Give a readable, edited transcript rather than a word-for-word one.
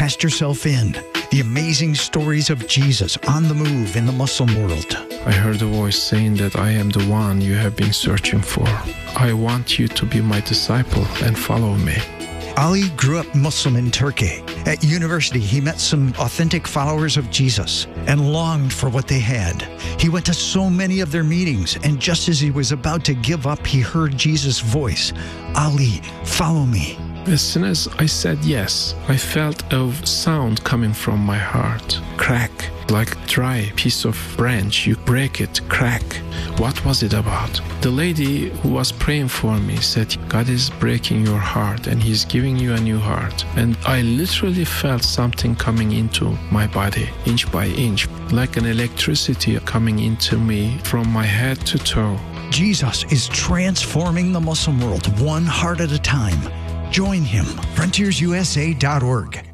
Cast yourself in. The amazing stories of Jesus on the move in the Muslim world. I heard a voice saying that I am the one you have been searching for. I want you to be my disciple and follow me. Ali grew up Muslim in Turkey. At university, he met some authentic followers of Jesus and longed for what they had. He went to so many of their meetings, and just as he was about to give up, he heard Jesus' voice, "Ali, follow me." As soon as I said yes, I felt a sound coming from my heart. Crack, like a dry piece of branch. You break it, crack. What was it about? The lady who was praying for me said, God is breaking your heart and He's giving you a new heart. And I literally felt something coming into my body, inch by inch, like an electricity coming into me from my head to toe. Jesus is transforming the Muslim world one heart at a time. Join him, frontiersusa.org.